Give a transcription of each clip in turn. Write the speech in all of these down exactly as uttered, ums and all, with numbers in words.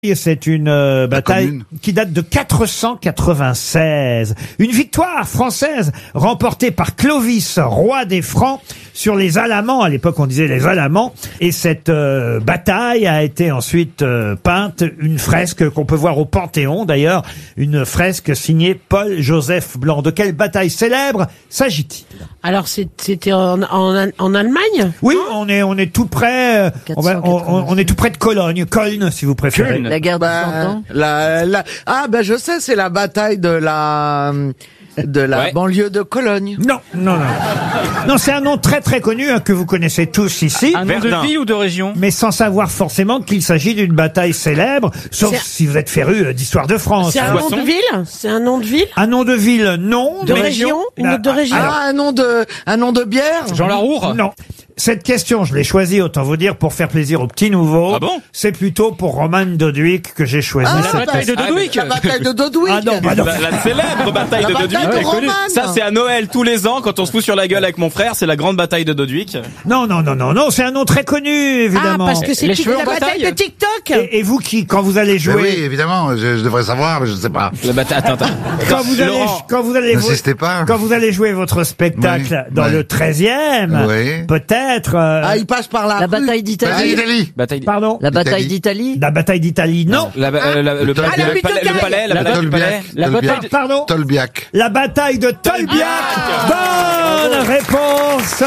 Et c'est une euh, bataille qui date de quatre cent quatre-vingt-seize. Une victoire française remportée par Clovis, roi des Francs, sur les Alamans. À l'époque, on disait les Alamans. Et cette euh, bataille a été ensuite euh, peinte, une fresque qu'on peut voir au Panthéon, d'ailleurs, une fresque signée Paul-Joseph Blanc. De quelle bataille célèbre s'agit-il? Alors c'était en, en, en Allemagne? Oui, on est on est tout près. euh, On, va- on, on- on est tout près de Cologne, Cologne si vous préférez. La guerre de cent Bah, ans. la, la, ah, ben je sais, c'est la bataille de la de la Ouais. banlieue de Cologne. Non, non, non. Non, c'est un nom très très connu hein, que vous connaissez tous ici. Un nom de Verdun. ville ou de région? Mais sans savoir forcément qu'il s'agit d'une bataille célèbre, sauf C'est- si vous êtes féru euh, d'histoire de France. C'est un hein. nom de ville? C'est un nom de ville? Un nom de ville, non. De mais- région? Une Ah, autre de région? alors, Ah, un nom de un nom de bière. Jean Laroure? non. Cette question, je l'ai choisie, autant vous dire, pour faire plaisir aux petits nouveaux. Ah bon? C'est plutôt pour Roman Doduic que j'ai choisi. Ah, cette la bataille de question. Dodouic. La bataille de Dodouic. Ah non, bah non. La, la célèbre bataille La de bataille Dodouic. de Ouais, connue. Roman. Ça, c'est à Noël tous les ans quand on se fout sur la gueule avec mon frère. C'est la grande bataille de Dodouic. Non, non, non, non, non, c'est un nom très connu, Ah, évidemment. parce que c'est Les toute cheveux la en bataille bataille. de TikTok? Et, et vous qui, quand vous allez Mais jouer, oui, évidemment, je, je devrais savoir, mais je ne sais pas. La bataille. Attends, attends. quand vous allez, Laurent. quand vous allez, N'insistez pas. quand vous allez jouer votre spectacle Oui, dans ouais. le treizième, Oui. peut-être, euh, Ah, il passe par la La rue. bataille d'Italie. Vas-y, Italie. Bataille. pardon, La bataille Italie. d'Italie. la bataille d'Italie, non. La, euh, la- le, Le palais- Tolbiac. le palais, le palais, la La bataille du palais. Tolbiac. La Tolbiac. bataille de- Pardon, Tolbiac. la bataille de Tolbiac. Bonne réponse.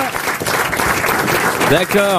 D'accord.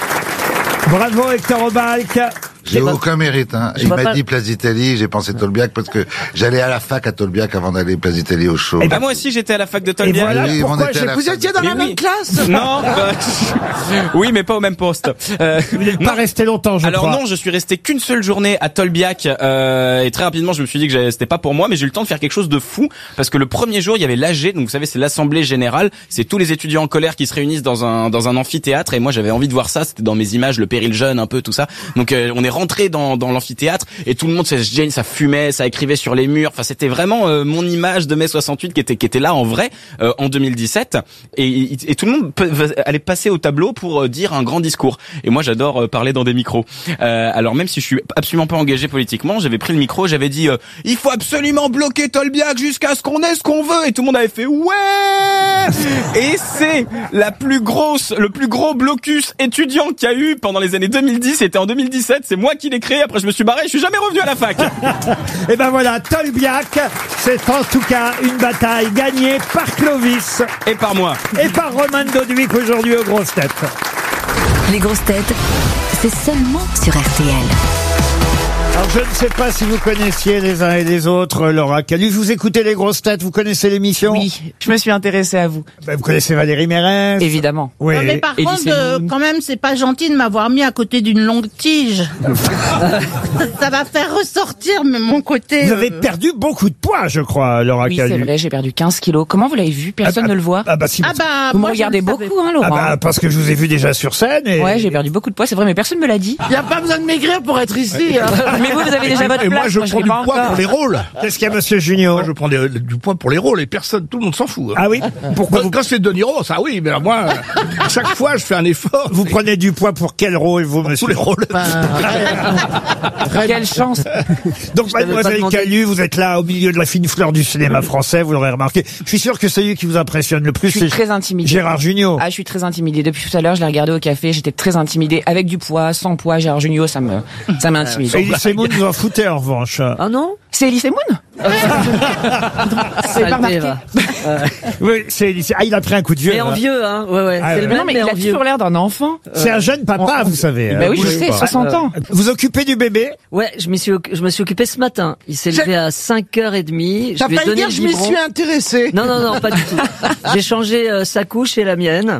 Bravo Hector Obalk. J'ai pas- aucun mérite. Hein. Je Il vois m'a pas- dit Place d'Italie, j'ai pensé Tolbiac parce que j'allais à la fac à Tolbiac avant d'aller Place d'Italie au show. Eh ben, Ah, moi aussi, j'étais à la fac de Et Tolbiac. voilà Oui, on pourquoi était à j'ai... la Vous fac étiez de- dans la Mais même oui. classe. Non. euh, oui, mais pas au même poste. Euh, Vous n'êtes pas resté longtemps, je Alors crois. non, je suis resté qu'une seule journée à Tolbiac euh, et très rapidement je me suis dit que j'avais- c'était pas pour moi, mais j'ai eu le temps de faire quelque chose de fou parce que le premier jour il y avait l'A G, donc vous savez c'est l'assemblée générale, c'est tous les étudiants en colère qui se réunissent dans un dans un amphithéâtre et moi j'avais envie de voir ça, c'était dans mes images le péril jeune un peu tout ça. Donc euh, on est rentré dans dans l'amphithéâtre et tout le monde ça se gêne, ça fumait, ça écrivait sur les murs. Enfin c'était vraiment euh, mon image de mai soixante-huit qui était qui était là en vrai euh, en deux mille dix-sept et, et, et tout le monde peut- allait passer au tableau pour euh, dire un grand discours. Et moi j'adore euh, parler dans des micros. Euh, alors même si je suis absolument pas engagé politiquement, j'avais pris le micro, j'avais dit euh, il faut absolument bloquer Tolbiac jusqu'à ce qu'on ait ce qu'on veut et tout le monde avait fait ouais. Et c'est la plus grosse, le plus gros blocus étudiant qu'il y a eu pendant les années deux mille dix. C'était en deux mille dix-sept, c'est moi qui l'ai créé. Après je me suis barré, je suis jamais revenu à la fac. Et ben voilà, Tolbiac, c'est en tout cas une bataille gagnée par Clovis Et par moi. et par Roman Doduic aujourd'hui aux grosses têtes. Les grosses têtes, c'est seulement sur R T L. Alors je ne sais pas si vous connaissiez les uns et les autres Laura Calus. Vous écoutez les grosses têtes, vous connaissez l'émission? Oui, je me suis intéressée à vous. Ben, vous connaissez Valérie Mérès? Évidemment. Oui. Non, mais par Elie contre, euh, Semoun. quand même, c'est pas gentil de m'avoir mis à côté d'une longue tige. Ça va faire ressortir mais mon côté. Vous avez euh, perdu beaucoup de poids, je crois, Laura Oui, Calus. c'est vrai, j'ai perdu quinze kilos. Comment vous l'avez vu? Personne Ah, ne le voit. Ah bah si. Ah bah, Vous moi, me je regardez le savais beaucoup, hein, Ah Laurent. bah, parce que je vous ai vu déjà sur scène et... Ouais, j'ai perdu beaucoup de poids, c'est vrai, mais personne me l'a dit. Il y a pas besoin de maigrir pour être ici. Hein. Mais vous, vous avez déjà votre Et place. moi, je prends l'ai du pas poids encore. pour les rôles. Qu'est-ce qu'il y a, monsieur Junior? Moi, je prends des- du poids pour les rôles et personne, tout le monde s'en fout. hein. Ah oui? Pourquoi Quand, vous, quand c'est De Niro, ça oui, mais alors moi, à chaque fois, je fais un effort. vous prenez du poids pour quel rôle, vous, monsieur? tous les rôles. Quelle chance. Donc, t'avais pas mademoiselle demandé. Calus, vous êtes là au milieu de la fine fleur du cinéma français, vous l'aurez remarqué. Je suis sûr que celui qui vous impressionne le plus, Je suis c'est très intimidée. Gérard Jugnot. Ah, je suis très intimidée. Depuis tout à l'heure, je l'ai regardé au café, j'étais très intimidée. Avec du poids, sans poids, Gérard Jugnot, ça me, ça m'intimide. Et Elie Semoun vous en foutez, en revanche. Ah non? C'est Elie Semoun? C'est pas Saleté, remarqué. va. Oui, c'est Elie- Ah, il a pris un coup de vieux. Mais hein. en vieux, hein. Ouais, ouais. Ah, c'est ouais. le Mais même, non, mais mais il en a vieux. toujours l'air d'un enfant. C'est un jeune papa, on- vous savez. Bah hein. oui, je Bougez sais, pas. soixante ans. Vous occupez du bébé? Ouais, je m'y suis, oc- je me suis occupé ce matin. Il s'est levé à cinq heures trente. Je T'as lui ai failli donné dire le je m'y biberon. suis intéressé. Non, non, non, pas du tout. J'ai changé euh, sa couche et la mienne.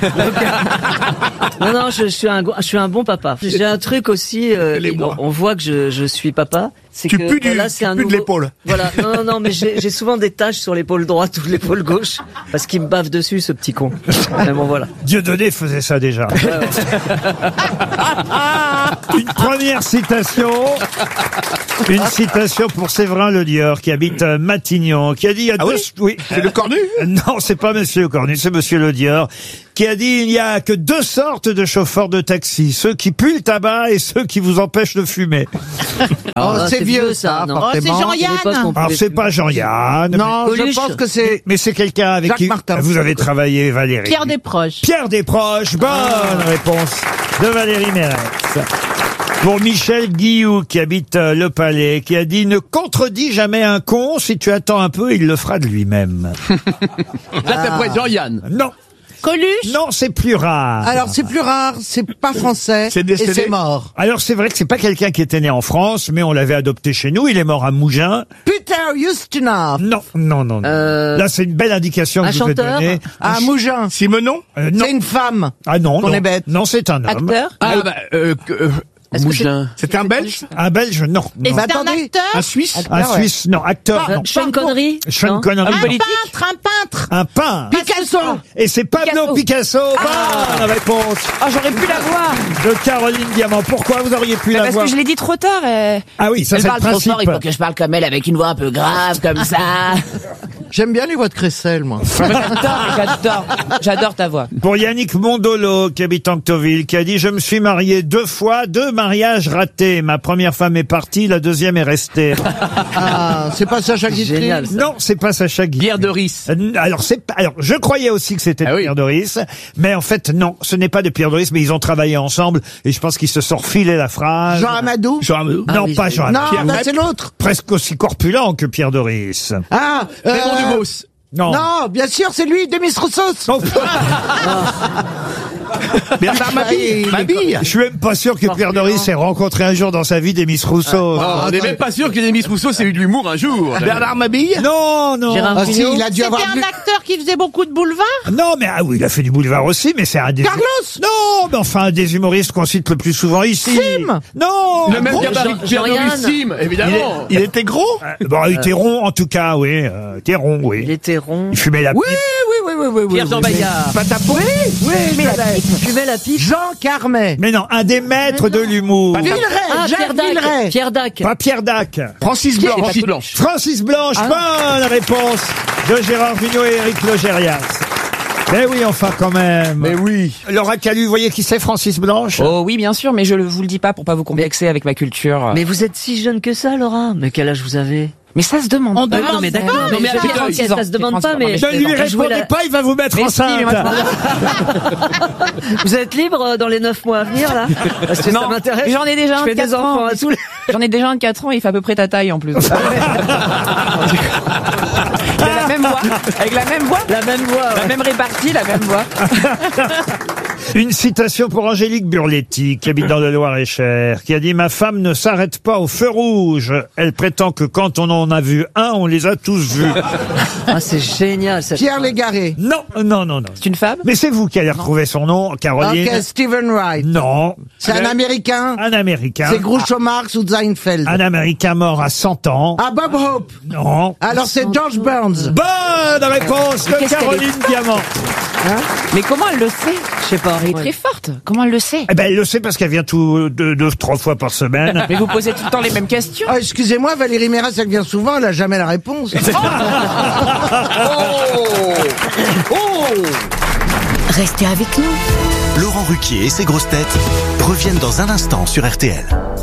Non, non, je, je suis un, go- je suis un bon papa. J'ai un truc aussi. euh, Les on, mois. on voit que je, je suis papa. C'est Tu que pues du- là, tu c'est un pues de nouveau- l'épaule. Voilà. Non, non, non, mais j'ai j'ai souvent des taches sur l'épaule droite ou l'épaule gauche parce qu'il me bave dessus, ce petit con. Mais bon, voilà. Dieudonné faisait ça déjà. Une première citation. Une citation pour Séverin Ledior, qui habite euh, Matignon, qui a dit il y a Ah deux... oui C'est le Cornu? Non, c'est pas monsieur Cornu, c'est monsieur Ledior. qui a dit il n'y a que deux sortes de chauffeurs de taxi, ceux qui puent le tabac et ceux qui vous empêchent de fumer. Oh, c'est vieux, ça, non. Oh, c'est forcément. Jean-Yann. Alors c'est pas Jean-Yann, Non, Coluche. je pense que c'est... mais c'est quelqu'un avec Jacques qui Martin. vous avez travaillé, Valérie. Pierre Desproges. Pierre Desproges, bonne réponse de Valérie Mérès. Pour Michel Guillou, qui habite euh, Le Palais, qui a dit « Ne contredis jamais un con, si tu attends un peu, il le fera de lui-même. Là, t'as près Jean-Yann. » Non, Coluche. non, c'est plus rare. Alors, c'est plus rare, c'est pas français, C'est et décédé. c'est mort. Alors c'est vrai que c'est pas quelqu'un qui était né en France, mais on l'avait adopté chez nous, il est mort à Mougins. Peter Ustinov, Non, non, non, non. Euh, Là, c'est une belle indication que un je vous ai chanteur donnée. à Mougins. Simonon. Euh, non. C'est une femme. Ah non, qu'on non. est bête. Non, c'est un homme. Acteur. Ah, bah, euh, que- euh, Est-ce que Mougins. C'est un Belge? Un Belge, non. Et non. Bah, c'est un attendez. acteur. Un Suisse? Un Ah ouais. Suisse, non. Acteur, non. Sean Connery. Sean Non. Connery, Un non. peintre, un peintre. Un peintre. Picasso. Et c'est Pablo Picasso. Bonne réponse Oh, j'aurais pu la voir. de Caroline Diamant. Pourquoi vous auriez pu Bah, la parce voir? que je l'ai dit trop tard. euh. Ah oui, ça Elle c'est le parle trop principe. fort, il faut que je parle comme elle avec une voix un peu grave, comme ça. J'aime bien les voix de Cressel, moi. J'adore, j'adore, j'adore ta voix. Pour Yannick Mondolo, qui habite Anctoville, qui a dit « Je me suis marié deux fois, deux mariages ratés. Ma première femme est partie, la deuxième est restée. Ah, c'est pas Sacha Guitry. Génial. » Non, c'est pas Sacha Guitry. Pierre de Risse. Euh, Alors, c'est pas- alors, je croyais aussi que c'était Ah de oui. Pierre Doris, mais en fait, non, ce n'est pas de Pierre Doris, mais ils ont travaillé ensemble, et je pense qu'ils se sont refilés la phrase. Jean Amadou. Jean Amadou. Non, Ah oui, pas c'est- Jean Non, Amadou. bah, c'est l'autre. Presque aussi corpulent que Pierre Doris. Ah, euh, Raymond Devos. Non. non, bien sûr, c'est lui, Demis Roussos. Non. Bernard Mabille. Mabille. Je suis même pas sûr que Pierre Doris ait rencontré un jour dans sa vie des Miss Rousseau. Oh, on n'est même pas sûr que Demis Rousseau c'est eu de l'humour un jour. Bernard Mabille. Non, non. Gérard Ah si, Jugnot. il a dû C'était avoir... un vu- acteur qui faisait beaucoup de boulevards. Non, mais ah oui, il a fait du boulevard aussi, mais c'est un des... Carlos. Non, mais enfin, un des humoristes qu'on cite le plus souvent ici. Sim. Non. Le même Gros. gabarit que Pierre Jean-Yann. Doris Sim, évidemment. Il était gros Bon, il était rond, en tout cas, oui. Euh, il était rond, oui. Il était rond. Il fumait la pipe. Oui, oui, oui, oui, oui, oui. Pierre Jean oui. Bayard. Patapon. Oui, oui, Il Jean- fumait la pipe. Jean Carmet. Mais non, un des maîtres de l'humour. Villeray, Ah, Jacques Pierre Dac. Villeray. Pierre Dac. Pas Pierre Dac. Francis Blanche. Francis Blanche. Francis Blanche, bonne réponse de Gérard Jugnot et Éric Logérias. Mais oui, enfin quand même. Mais oui. Laura Calu, vous voyez qui c'est, Francis Blanche? Oh oui, bien sûr, mais je ne vous le dis pas pour pas vous complexer avec ma culture. Mais vous êtes si jeune que ça, Laura. Mais quel âge vous avez? Mais ça se demande. On pas. demande non, mais d'accord. pas. Non, mais J'ai attends, trente-six ça ans, se demande j'ai pas, mais- trente-six ans, Ne lui Jouer répondez la- pas, il va vous mettre Mais si, enceinte. mais moi, Vous êtes libre euh, dans les neuf mois à venir, là? Parce que ça Non, m'intéresse. mais j'en ai déjà Je un fais de des quatre enfants ans. à tous les... J'en ai déjà un de quatre ans et il fait à peu près ta taille en plus. Il a la même voix, avec la même voix, La même voix, la ouais. même répartie, la même voix. Une citation pour Angélique Burletti, qui habite dans le Loir-et-Cher, qui a dit « Ma femme ne s'arrête pas au feu rouge. Elle prétend que quand on en a vu un, on les a tous vus. Ah, c'est génial, cette Pierre Légaré. » Non, non, non, non. C'est une femme? Mais c'est vous qui allez retrouver son nom, Caroline. Ok, Stephen Wright. Non. C'est un Américain. Un Américain. C'est Groucho Marx ou Seinfeld. Un Américain mort à cent ans. Ah, Bob Hope. Non. Alors c'est George Burns. Bonne réponse de qu'est-ce qu'elle Caroline Diamant. Mais comment elle le sait? Je sais pas. Elle est très forte. Comment elle le sait? Eh ben, elle le sait parce qu'elle vient tout deux, deux, trois fois par semaine. Mais vous posez tout le temps les mêmes questions. Ah, excusez-moi, Valérie Mérès, elle vient souvent, elle a jamais la réponse. Restez avec nous. Laurent Ruquier et ses grosses têtes reviennent dans un instant sur R T L.